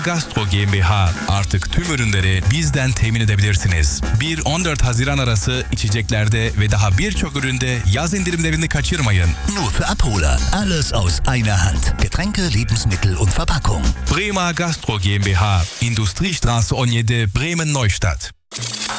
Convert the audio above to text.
Gastro GmbH. Artık tüm ürünleri bizden temin edebilirsiniz. 1-14 Haziran arası içeceklerde ve daha birçok üründe yaz indirimlerini kaçırmayın. Nur für Abholer. Alles aus einer Hand. Getränke, Lebensmittel und Verpackung. Bremer Gastro GmbH. Industriestraße 17, Bremen-Neustadt.